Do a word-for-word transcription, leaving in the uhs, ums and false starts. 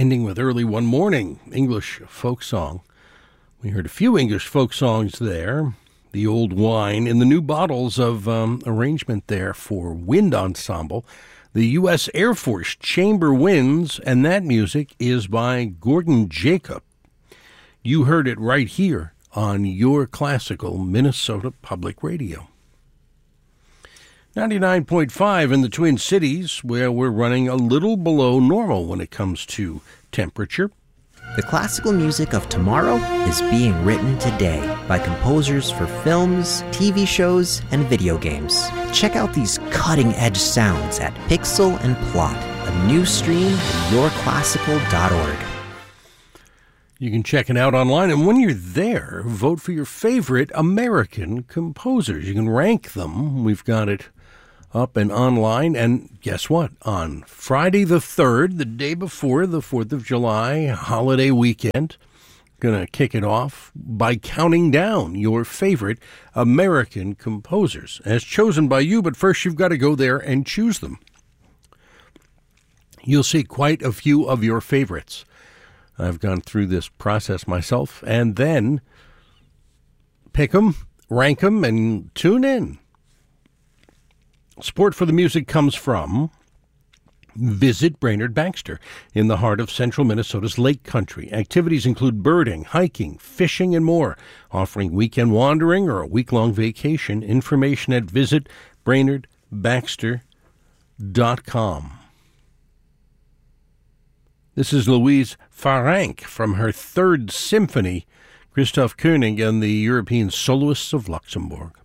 ending with Early One Morning, English folk song. We heard a few English folk songs there. The Old Wine in the new bottles of um, arrangement there for Wind Ensemble. The U S Air Force Chamber Winds, and that music is by Gordon Jacob. You heard it right here on your classical Minnesota Public Radio. ninety-nine point five in the Twin Cities, where we're running a little below normal when it comes to temperature. The classical music of tomorrow is being written today by composers for films, T V shows, and video games. Check out these cutting-edge sounds at Pixel and Plot, a new stream at your classical dot org. You can check it out online, and when you're there, vote for your favorite American composers. You can rank them. We've got it up and online, and guess what? On Friday the third, the day before the fourth of July holiday weekend, going to kick it off by counting down your favorite American composers as chosen by you, but first you've got to go there and choose them. You'll see quite a few of your favorites. I've gone through this process myself, and then pick them, rank them, and tune in. Support for the music comes from Visit Brainerd Baxter in the heart of central Minnesota's Lake Country. Activities include birding, hiking, fishing, and more. Offering weekend wandering or a week-long vacation. Information at visit brainerd baxter dot com. This is Louise Farank from her Third Symphony, Christoph Koenig and the European Soloists of Luxembourg.